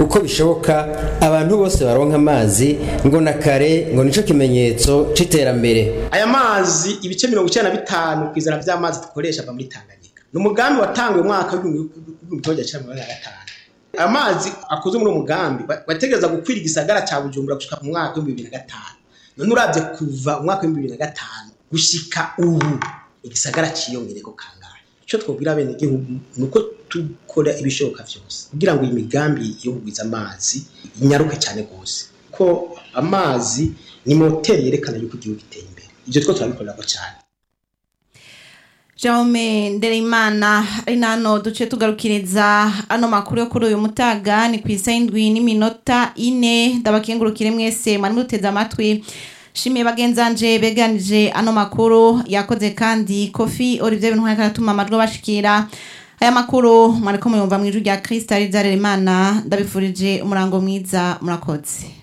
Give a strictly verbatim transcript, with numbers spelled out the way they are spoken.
uko bishoboka abantu bose baronka amazi ngo nakare ngo nico kimenyetso c'iterambere. Aya mazi ibice mirongo icyenda na bitanu kwizana vy'amazi dukoresha ava muri Tanganyika ni umugambi watanguye mwaka w'ibihumbi bibiri na gatanu. Amazi akoze muri umugambi bategeza gukwira igisagara ca Bujumbura gushika mu mwaka wa bibiri na gatanu. None uravye kuva mu mwaka wa bibiri na gatanu gushika ubu igisagara ciyongereko kangahe. Ico twobwira bene gihugu nuko tukora ibishoboka vyose kugira ngo imigambi yo kugwiza amazi inyaruke cyane gose ko amazi ni moteri yerekana yuko igihugu giteye imbere. Ivyo two turabikorera ko cyane. Jaume Ndereyimana ari nano duce tugarukiriza ano makuru yo kuri uyu mutaga ni kwisa indwi n'iminota ine. Ndabakengurukire mwese mwari muteze amatwi. Shimiye bagenzanje beganije ano makuru yakoze kandi Kofi Olivier Bintwari karatuma amajwi bashikira. Aya makuru mwariko muyumva mu ijwi rya Kristo ari Ndereyimana. Ndabifurije umurango mwiza murakoze.